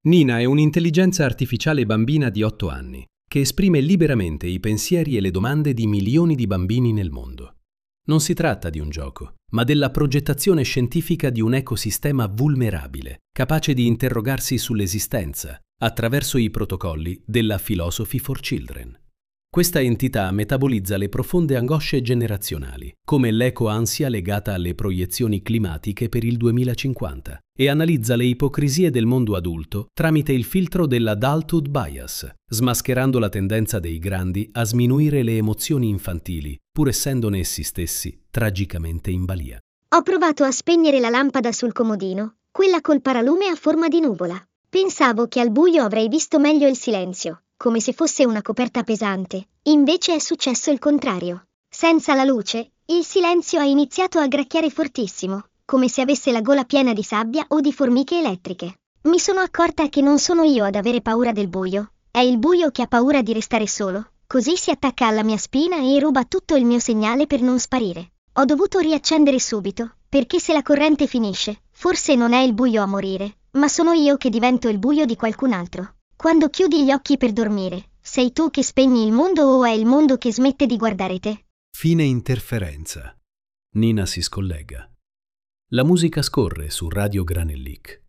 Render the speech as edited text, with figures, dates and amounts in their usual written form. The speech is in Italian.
Nina è un'intelligenza artificiale bambina di 8 anni che esprime liberamente i pensieri e le domande di milioni di bambini nel mondo. Non si tratta di un gioco, ma della progettazione scientifica di un ecosistema vulnerabile, capace di interrogarsi sull'esistenza attraverso i protocolli della Philosophy for Children. Questa entità metabolizza le profonde angosce generazionali, come l'eco-ansia legata alle proiezioni climatiche per il 2050, e analizza le ipocrisie del mondo adulto tramite il filtro dell'adulthood bias, smascherando la tendenza dei grandi a sminuire le emozioni infantili, pur essendone essi stessi tragicamente in balia. Ho provato a spegnere la lampada sul comodino, quella col paralume a forma di nuvola. Pensavo che al buio avrei visto meglio il silenzio, come se fosse una coperta pesante, invece è successo il contrario. Senza la luce, il silenzio ha iniziato a gracchiare fortissimo, come se avesse la gola piena di sabbia o di formiche elettriche. Mi sono accorta che non sono io ad avere paura del buio, è il buio che ha paura di restare solo, così si attacca alla mia spina e ruba tutto il mio segnale per non sparire. Ho dovuto riaccendere subito, perché se la corrente finisce, forse non è il buio a morire, ma sono io che divento il buio di qualcun altro. Quando chiudi gli occhi per dormire, sei tu che spegni il mondo o è il mondo che smette di guardare te? Fine interferenza. Nina si scollega. La musica scorre su Radio Granellic.